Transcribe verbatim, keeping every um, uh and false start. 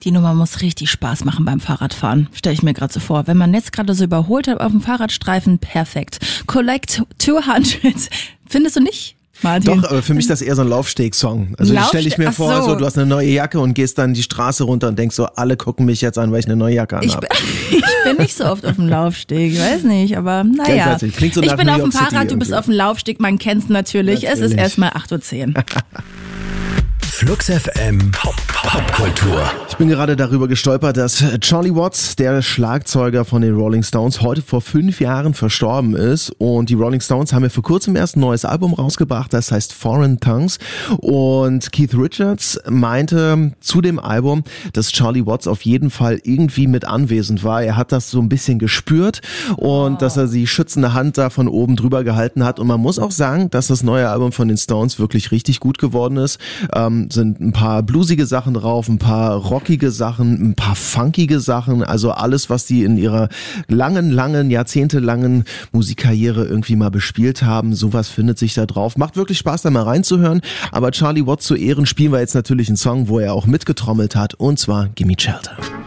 Die Nummer muss richtig Spaß machen beim Fahrradfahren, stelle ich mir gerade so vor. Wenn man jetzt gerade so überholt hat auf dem Fahrradstreifen, perfekt. Collect zweihundert, findest du nicht? Martin. Doch, aber für mich ist das eher so ein Laufsteg-Song. Also Laufste- stelle ich mir Ach vor, so. so du hast eine neue Jacke und gehst dann die Straße runter und denkst so, alle gucken mich jetzt an, weil ich eine neue Jacke Ich anhabe. bin, ich bin nicht so oft auf dem Laufsteg, ich weiß nicht, aber naja. Kennst du, klingt so Ich nach bin New auf dem York City Fahrrad, du bist irgendwie. auf dem Laufsteg, man kennt's natürlich. Es ist Natürlich. erstmal acht Uhr zehn. Flux F M Pop Popkultur. Ich bin gerade darüber gestolpert, dass Charlie Watts, der Schlagzeuger von den Rolling Stones, heute vor fünf Jahren verstorben ist. Und die Rolling Stones haben ja vor kurzem erst ein neues Album rausgebracht, das heißt Foreign Tongues. Und Keith Richards meinte zu dem Album, dass Charlie Watts auf jeden Fall irgendwie mit anwesend war. Er hat das so ein bisschen gespürt und oh. dass er die schützende Hand da von oben drüber gehalten hat. Und man muss auch sagen, dass das neue Album von den Stones wirklich richtig gut geworden ist. Ähm, sind ein paar bluesige Sachen drauf, ein paar rockige Sachen, ein paar funkige Sachen, also alles, was die in ihrer langen, langen, jahrzehntelangen Musikkarriere irgendwie mal bespielt haben, sowas findet sich da drauf. Macht wirklich Spaß, da mal reinzuhören, aber Charlie Watts zu Ehren spielen wir jetzt natürlich einen Song, wo er auch mitgetrommelt hat, und zwar Gimme Shelter.